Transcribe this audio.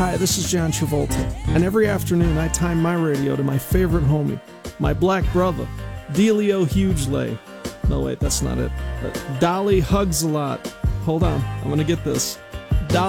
Hi, this is John Travolta, and every afternoon I time my radio to my favorite homie, my black brother, Delio Hughley. No, wait, that's not it. Dolly Hugs a Lot. Hold on, I'm gonna get this.